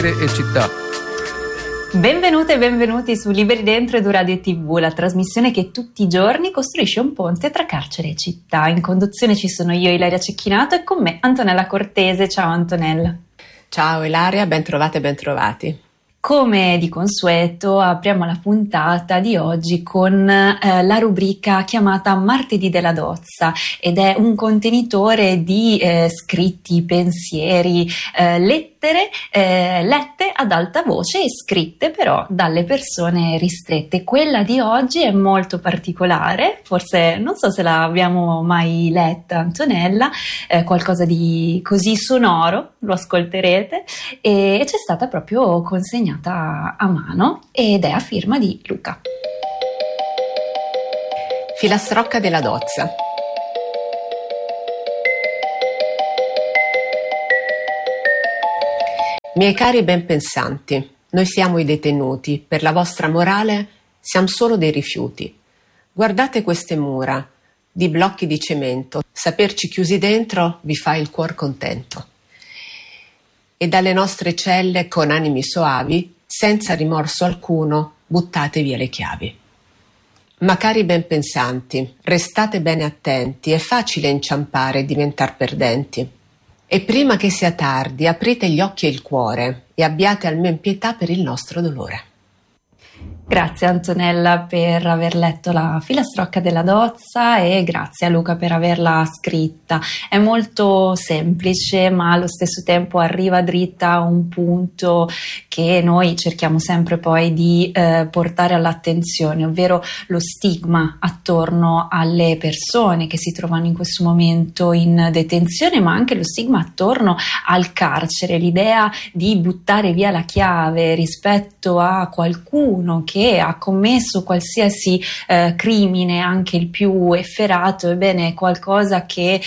carcere e città. Benvenute e benvenuti su Liberi Dentro ed Radio TV, la trasmissione che tutti i giorni costruisce un ponte tra carcere e città. In conduzione ci sono io, Ilaria Cecchinato, e con me Antonella Cortese. Ciao Antonella. Ciao Ilaria, ben trovate e ben trovati. Come di consueto apriamo la puntata di oggi con la rubrica chiamata Martedì della Dozza, ed è un contenitore di scritti, pensieri, lettere lette ad alta voce e scritte però dalle persone ristrette. Quella di oggi è molto particolare, forse non so se l'abbiamo mai letta Antonella, qualcosa di così sonoro, lo ascolterete, e ci è stata proprio consegnata a mano ed è a firma di Luca. Filastrocca della Dozza. Miei cari ben pensanti, noi siamo i detenuti, per la vostra morale siamo solo dei rifiuti. Guardate queste mura di blocchi di cemento, saperci chiusi dentro vi fa il cuor contento. E dalle nostre celle con animi soavi, senza rimorso alcuno, buttate via le chiavi. Ma cari ben pensanti, restate bene attenti, è facile inciampare e diventar perdenti. E prima che sia tardi, aprite gli occhi e il cuore e abbiate almen pietà per il nostro dolore. Grazie Antonella per aver letto la filastrocca della Dozza e grazie a Luca per averla scritta. È molto semplice, ma allo stesso tempo arriva dritta a un punto che noi cerchiamo sempre poi di portare all'attenzione, ovvero lo stigma attorno alle persone che si trovano in questo momento in detenzione, ma anche lo stigma attorno al carcere, l'idea di buttare via la chiave rispetto a qualcuno che ha commesso qualsiasi crimine, anche il più efferato. Ebbene, è qualcosa che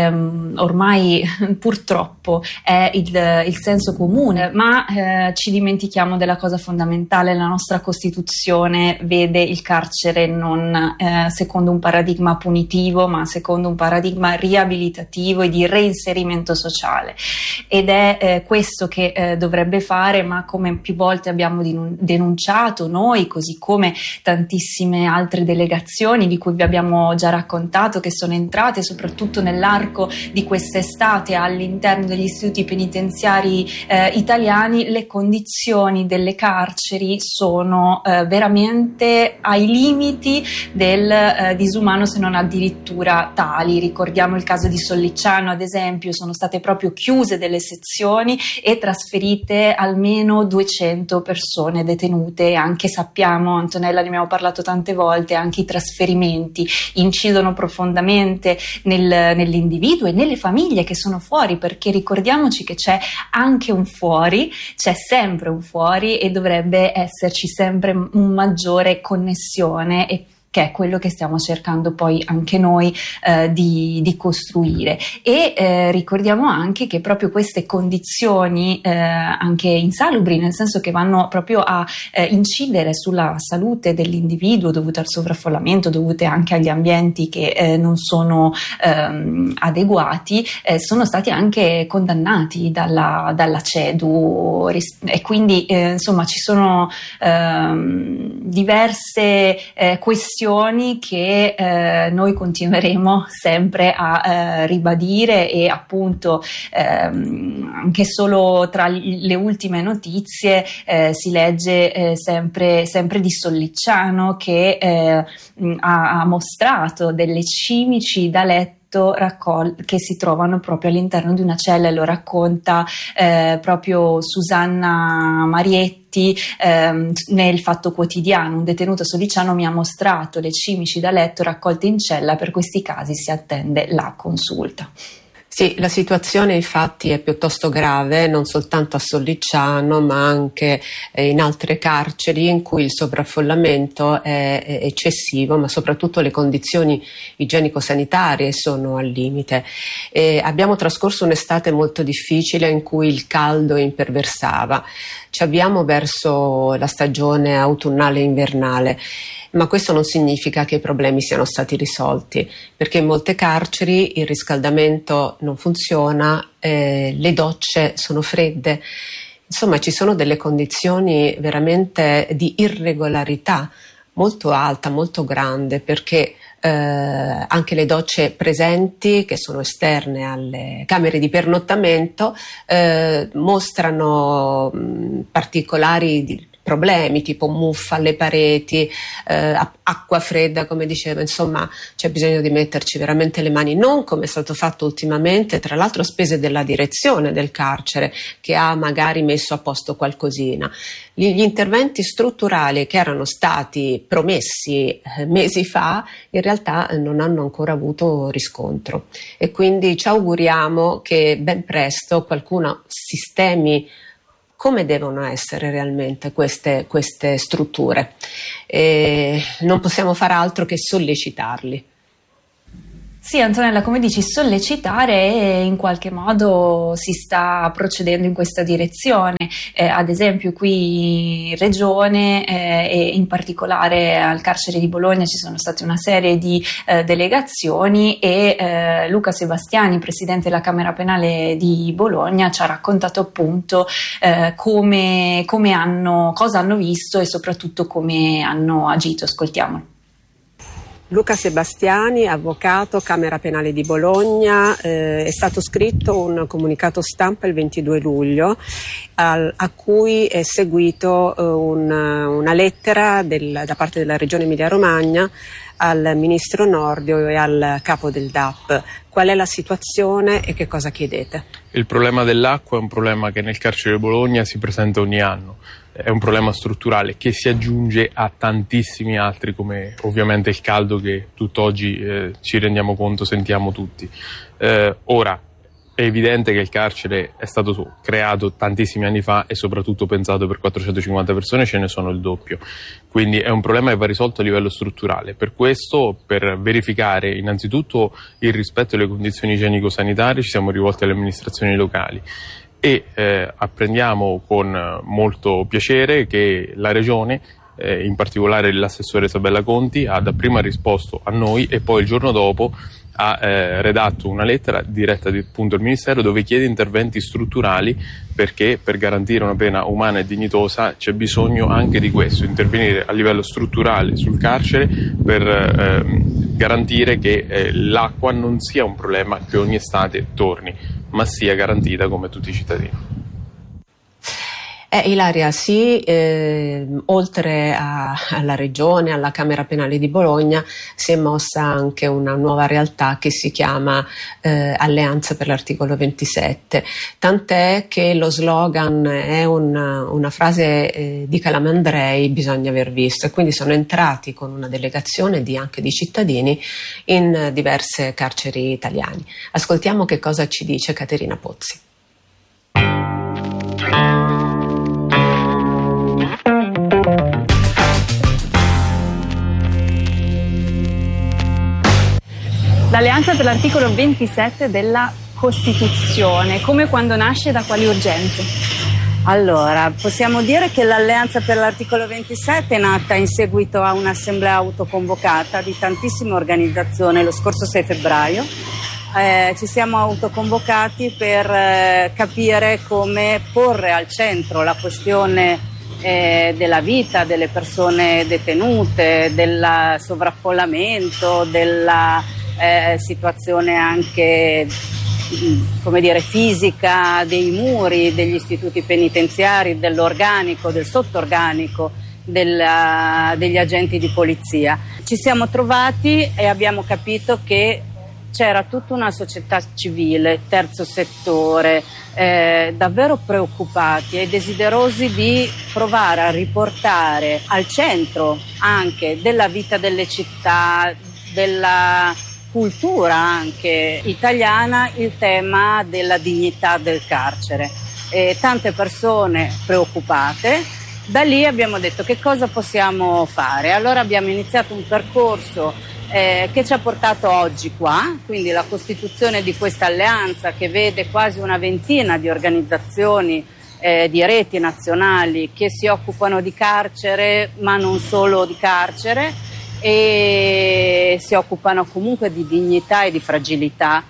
ormai purtroppo è il senso comune, ma ci dimentichiamo della cosa fondamentale. La nostra Costituzione vede il carcere non secondo un paradigma punitivo, ma secondo un paradigma riabilitativo e di reinserimento sociale, ed è questo che dovrebbe fare, ma come più volte abbiamo denunciato noi, così come tantissime altre delegazioni di cui vi abbiamo già raccontato, che sono entrate soprattutto nell'arco di quest'estate all'interno degli istituti penitenziari italiani, le condizioni delle carceri sono veramente ai limiti del disumano, se non addirittura tali. Ricordiamo il caso di Sollicciano, ad esempio, sono state proprio chiuse delle sezioni e trasferite almeno 200 persone detenute. Anche sappiamo, Antonella, ne abbiamo parlato tante volte, anche i trasferimenti incidono profondamente nell'individuo e nelle famiglie che sono fuori, perché ricordiamoci che c'è anche un fuori, c'è sempre un fuori e dovrebbe esserci sempre un maggiore connessione, e che è quello che stiamo cercando poi anche noi di costruire. E ricordiamo anche che proprio queste condizioni anche insalubri, nel senso che vanno proprio a incidere sulla salute dell'individuo, dovute al sovraffollamento, dovute anche agli ambienti che non sono adeguati, sono stati anche condannati dalla CEDU, e quindi insomma ci sono diverse questioni che noi continueremo sempre a ribadire, e appunto anche solo tra le ultime notizie si legge sempre di Sollicciano, che ha mostrato delle cimici da letto che si trovano proprio all'interno di una cella. Lo racconta proprio Susanna Marietti nel Fatto Quotidiano. Un detenuto sollicciano mi ha mostrato le cimici da letto raccolte in cella, per questi casi si attende la consulta. Sì, la situazione infatti è piuttosto grave, non soltanto a Sollicciano ma anche in altre carceri in cui il sovraffollamento è eccessivo, ma soprattutto le condizioni igienico-sanitarie sono al limite. Abbiamo trascorso un'estate molto difficile in cui il caldo imperversava. Ci avviamo verso la stagione autunnale e invernale. Ma questo non significa che i problemi siano stati risolti, perché in molte carceri il riscaldamento non funziona, le docce sono fredde. Insomma, ci sono delle condizioni veramente di irregolarità molto alta, molto grande, perché anche le docce presenti, che sono esterne alle camere di pernottamento, mostrano particolari problemi tipo muffa alle pareti, acqua fredda, come dicevo. Insomma, c'è bisogno di metterci veramente le mani, non come è stato fatto ultimamente, tra l'altro a spese della direzione del carcere, che ha magari messo a posto qualcosina. Gli interventi strutturali che erano stati promessi mesi fa in realtà non hanno ancora avuto riscontro, e quindi ci auguriamo che ben presto qualcuno sistemi come devono essere realmente queste strutture. Non possiamo fare altro che sollecitarli. Sì, Antonella, come dici, sollecitare, e in qualche modo si sta procedendo in questa direzione. Ad esempio qui in Regione e in particolare al carcere di Bologna ci sono state una serie di delegazioni, e Luca Sebastiani, presidente della Camera Penale di Bologna, ci ha raccontato appunto cosa hanno visto e soprattutto come hanno agito. Ascoltiamolo. Luca Sebastiani, avvocato, Camera Penale di Bologna. È stato scritto un comunicato stampa il 22 luglio a cui è seguito una lettera da parte della Regione Emilia-Romagna al Ministro Nordio e al capo del DAP. Qual è la situazione e che cosa chiedete? Il problema dell'acqua è un problema che nel carcere di Bologna si presenta ogni anno. È un problema strutturale che si aggiunge a tantissimi altri, come ovviamente il caldo che tutt'oggi ci rendiamo conto, sentiamo tutti. Ora, è evidente che il carcere è stato creato tantissimi anni fa e soprattutto pensato per 450 persone, ce ne sono il doppio. Quindi è un problema che va risolto a livello strutturale. Per questo, per verificare innanzitutto il rispetto delle condizioni igienico-sanitarie, ci siamo rivolti alle amministrazioni locali. E apprendiamo con molto piacere che la Regione, in particolare l'assessore Isabella Conti, ha dapprima risposto a noi e poi il giorno dopo ha redatto una lettera diretta appunto al Ministero, dove chiede interventi strutturali, perché per garantire una pena umana e dignitosa c'è bisogno anche di questo, intervenire a livello strutturale sul carcere per garantire che l'acqua non sia un problema che ogni estate torni, ma sia garantita come tutti i cittadini. Ilaria, sì, oltre alla Regione, alla Camera Penale di Bologna, si è mossa anche una nuova realtà che si chiama Alleanza per l'articolo 27, tant'è che lo slogan è una frase di Calamandrei, bisogna aver visto, e quindi sono entrati con una delegazione anche di cittadini in diverse carceri italiane. Ascoltiamo che cosa ci dice Caterina Pozzi. L'Alleanza per l'articolo 27 della Costituzione, come quando nasce, da quali urgenze? Allora, possiamo dire che l'Alleanza per l'articolo 27 è nata in seguito a un'assemblea autoconvocata di tantissime organizzazioni lo scorso 6 febbraio. Ci siamo autoconvocati per capire come porre al centro la questione della vita delle persone detenute, del sovraffollamento, della situazione anche fisica dei muri degli istituti penitenziari, dell'organico, del sottorganico degli agenti di polizia. Ci siamo trovati e abbiamo capito che c'era tutta una società civile, terzo settore, davvero preoccupati e desiderosi di provare a riportare al centro anche della vita delle città, della cultura anche italiana, il tema della dignità del carcere. Tante persone preoccupate. Da lì abbiamo detto che cosa possiamo fare. Allora abbiamo iniziato un percorso che ci ha portato oggi qua, quindi la costituzione di questa alleanza che vede quasi una ventina di organizzazioni, di reti nazionali che si occupano di carcere, ma non solo di carcere, e si occupano comunque di dignità e di fragilità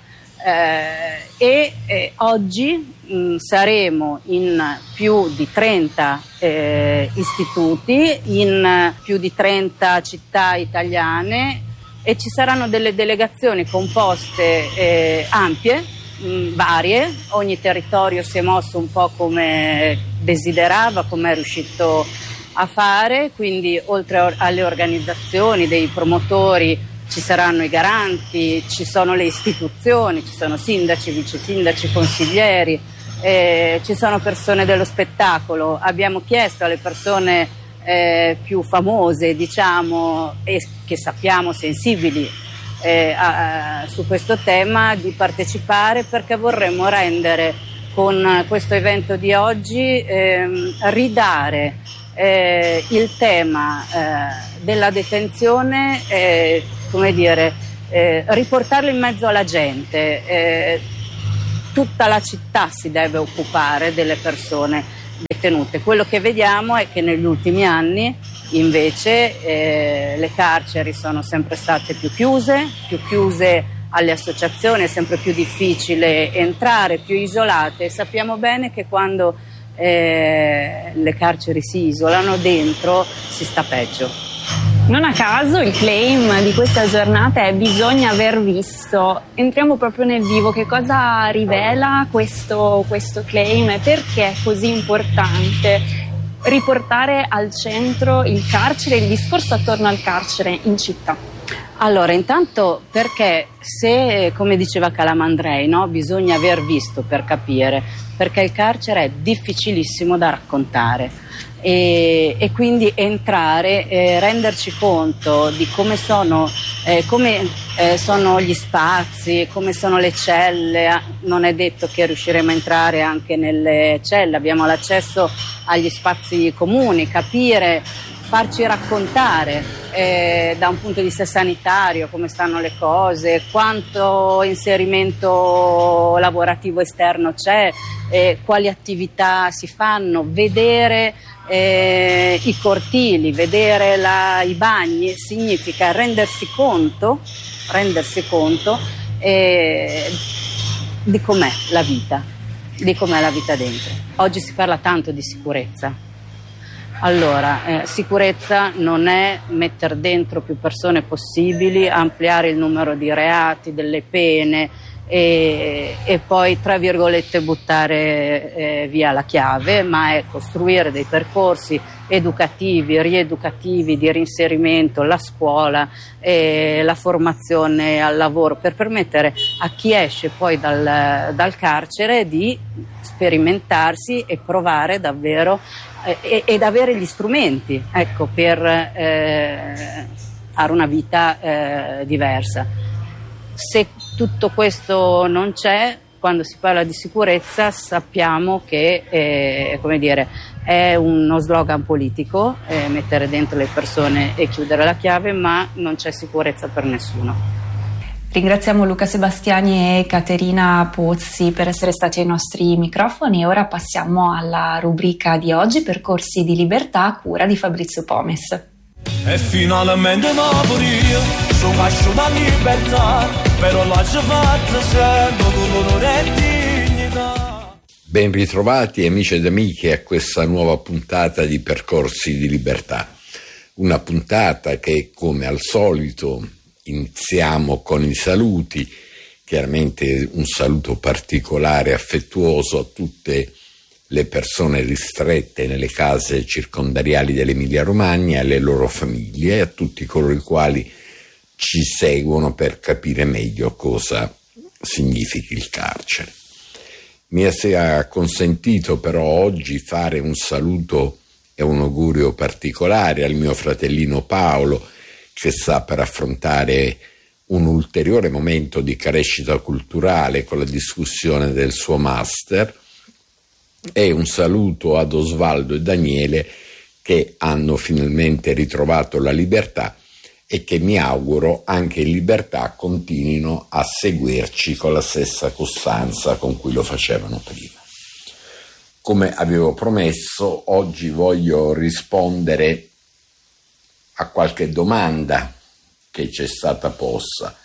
Oggi saremo in più di 30 istituti, in più di 30 città italiane, e ci saranno delle delegazioni composte ampie, varie. Ogni territorio si è mosso un po' come desiderava, come è riuscito a fare, quindi oltre alle organizzazioni dei promotori ci saranno i garanti, ci sono le istituzioni, ci sono sindaci, vice sindaci, consiglieri, ci sono persone dello spettacolo. Abbiamo chiesto alle persone più famose, diciamo, e che sappiamo sensibili su questo tema, di partecipare, perché vorremmo rendere con questo evento di oggi ridare il tema della detenzione, come dire, riportarlo in mezzo alla gente. Tutta la città si deve occupare delle persone detenute. Quello che vediamo è che negli ultimi anni invece le carceri sono sempre state più chiuse alle associazioni, è sempre più difficile entrare, più isolate. Sappiamo bene che quando le carceri si isolano, dentro si sta peggio. Non a caso il claim di questa giornata è bisogna aver visto. Entriamo proprio nel vivo. Che cosa rivela questo claim e perché è così importante riportare al centro il carcere, il discorso attorno al carcere in città? Allora, intanto perché, se, come diceva Calamandrei, no, bisogna aver visto per capire, perché il carcere è difficilissimo da raccontare. E quindi entrare, renderci conto di come sono gli spazi, come sono le celle. Non è detto che riusciremo a entrare anche nelle celle, abbiamo l'accesso agli spazi comuni, capire, farci raccontare da un punto di vista sanitario come stanno le cose, quanto inserimento lavorativo esterno c'è, quali attività si fanno, vedere i cortili, vedere i bagni. Significa rendersi conto di com'è la vita dentro. Oggi si parla tanto di sicurezza. Allora, sicurezza non è mettere dentro più persone possibili, ampliare il numero di reati, delle pene e poi, tra virgolette, buttare via la chiave, ma è costruire dei percorsi educativi, rieducativi, di reinserimento, la scuola, la formazione al lavoro, per permettere a chi esce poi dal carcere di sperimentarsi e provare davvero ed avere gli strumenti, ecco, per fare una vita diversa. Se tutto questo non c'è, quando si parla di sicurezza sappiamo che come dire, è uno slogan politico, mettere dentro le persone e chiudere la chiave, ma non c'è sicurezza per nessuno. Ringraziamo Luca Sebastiani e Caterina Pozzi per essere stati ai nostri microfoni e ora passiamo alla rubrica di oggi, Percorsi di libertà, a cura di Fabrizio Pomes. E finalmente Napoli, sono casciato a libertà, però la ci fatta sempre con l'onore e dignità. Ben ritrovati amici ed amiche a questa nuova puntata di Percorsi di libertà. Una puntata che, come al solito, iniziamo con i saluti, chiaramente un saluto particolare, affettuoso a tutte le persone ristrette nelle case circondariali dell'Emilia Romagna, alle loro famiglie e a tutti coloro i quali ci seguono per capire meglio cosa significhi il carcere. Mi sia consentito però oggi fare un saluto e un augurio particolare al mio fratellino Paolo, che sta per affrontare un ulteriore momento di crescita culturale con la discussione del suo master, e un saluto ad Osvaldo e Daniele, che hanno finalmente ritrovato la libertà e che mi auguro anche in libertà continuino a seguirci con la stessa costanza con cui lo facevano prima. Come avevo promesso, oggi voglio rispondere a qualche domanda che ci è stata posta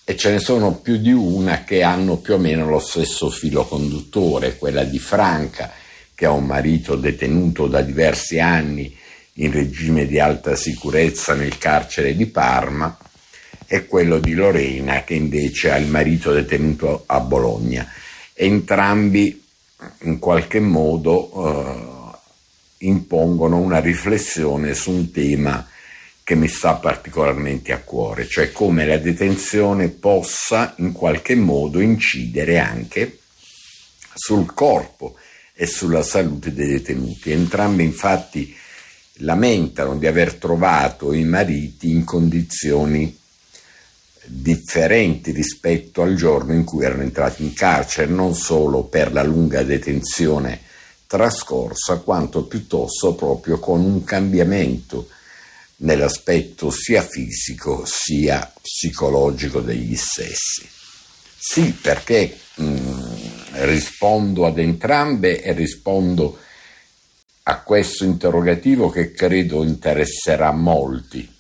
e ce ne sono più di una che hanno più o meno lo stesso filo conduttore, quella di Franca, che ha un marito detenuto da diversi anni in regime di alta sicurezza nel carcere di Parma, e quello di Lorena, che invece ha il marito detenuto a Bologna. Entrambi in qualche modo impongono una riflessione su un tema che mi sta particolarmente a cuore, cioè come la detenzione possa in qualche modo incidere anche sul corpo e sulla salute dei detenuti. Entrambi infatti lamentano di aver trovato i mariti in condizioni differenti rispetto al giorno in cui erano entrati in carcere, non solo per la lunga detenzione trascorsa, quanto piuttosto proprio con un cambiamento nell'aspetto sia fisico sia psicologico degli stessi. Sì, perché rispondo ad entrambe e rispondo a questo interrogativo che credo interesserà molti.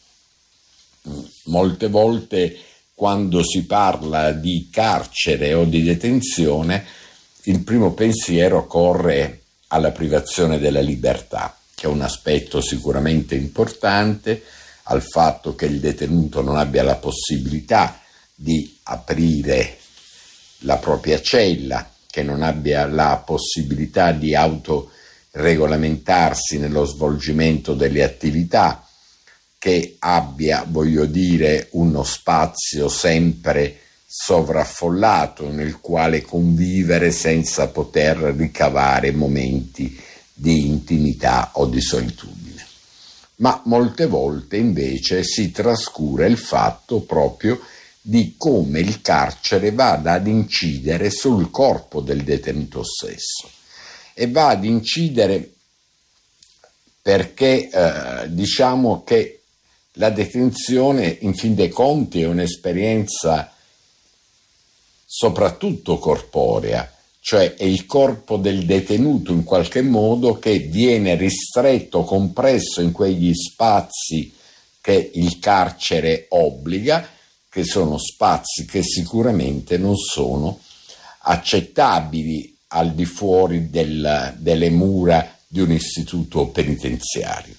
Molte volte quando si parla di carcere o di detenzione, il primo pensiero corre alla privazione della libertà, che è un aspetto sicuramente importante, al fatto che il detenuto non abbia la possibilità di aprire la propria cella, che non abbia la possibilità di autoregolamentarsi nello svolgimento delle attività, che abbia, uno spazio sempre sovraffollato nel quale convivere senza poter ricavare momenti di intimità o di solitudine. Ma molte volte invece si trascura il fatto proprio di come il carcere vada ad incidere sul corpo del detenuto stesso, e va ad incidere perché diciamo che la detenzione in fin dei conti è un'esperienza soprattutto corporea, cioè è il corpo del detenuto in qualche modo che viene ristretto, compresso in quegli spazi che il carcere obbliga, che sono spazi che sicuramente non sono accettabili al di fuori delle mura di un istituto penitenziario.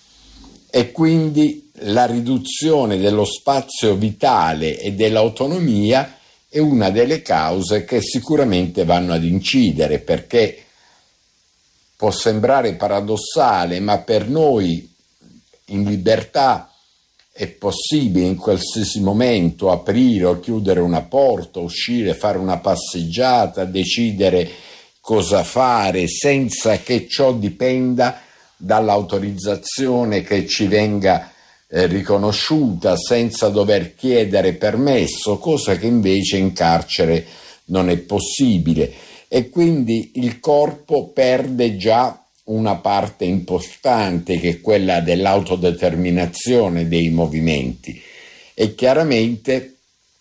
E quindi la riduzione dello spazio vitale e dell'autonomia è una delle cause che sicuramente vanno ad incidere, perché può sembrare paradossale, ma per noi in libertà è possibile in qualsiasi momento aprire o chiudere una porta, uscire, fare una passeggiata, decidere cosa fare senza che ciò dipenda dall'autorizzazione che ci venga riconosciuta, senza dover chiedere permesso, cosa che invece in carcere non è possibile, e quindi il corpo perde già una parte importante, che è quella dell'autodeterminazione dei movimenti, e chiaramente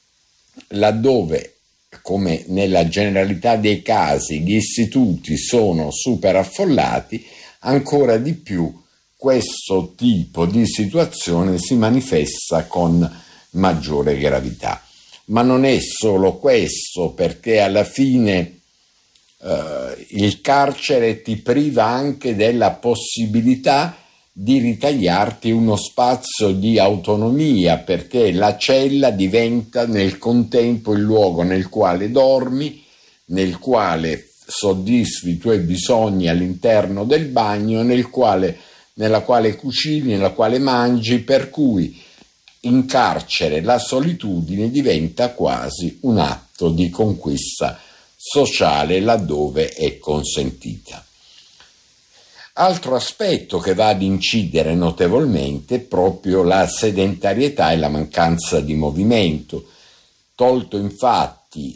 laddove, come nella generalità dei casi, gli istituti sono superaffollati, ancora di più questo tipo di situazione si manifesta con maggiore gravità. Ma non è solo questo, perché alla fine il carcere ti priva anche della possibilità di ritagliarti uno spazio di autonomia, perché la cella diventa nel contempo il luogo nel quale dormi, nel quale soddisfi i tuoi bisogni all'interno del bagno, nella quale cucini, nella quale mangi, per cui in carcere la solitudine diventa quasi un atto di conquista sociale laddove è consentita. Altro aspetto che va ad incidere notevolmente è proprio la sedentarietà e la mancanza di movimento. Tolto infatti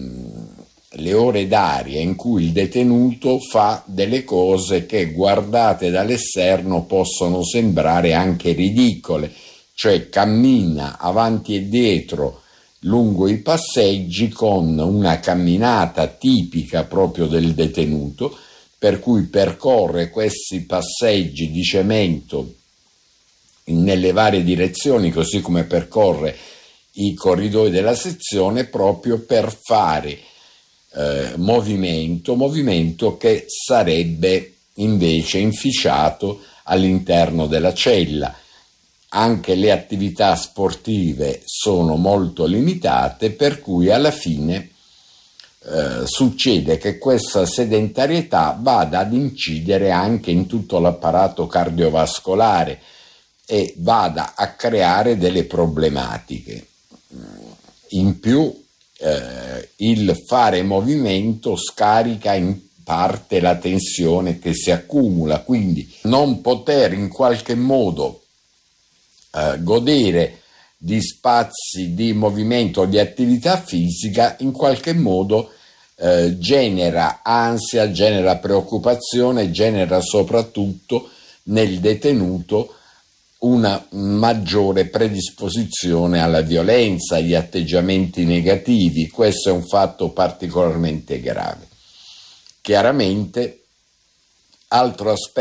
le ore d'aria in cui il detenuto fa delle cose che guardate dall'esterno possono sembrare anche ridicole, cioè cammina avanti e dietro lungo i passeggi con una camminata tipica proprio del detenuto, per cui percorre questi passeggi di cemento nelle varie direzioni, così come percorre i corridoi della sezione proprio per fare movimento che sarebbe invece inficiato all'interno della cella. Anche le attività sportive sono molto limitate, per cui alla fine succede che questa sedentarietà vada ad incidere anche in tutto l'apparato cardiovascolare e vada a creare delle problematiche. In più il fare movimento scarica in parte la tensione che si accumula, quindi non poter in qualche modo godere di spazi di movimento o di attività fisica in qualche modo genera ansia, genera preoccupazione, genera soprattutto nel detenuto una maggiore predisposizione alla violenza, agli atteggiamenti negativi. Questo è un fatto particolarmente grave. Chiaramente, altro aspetto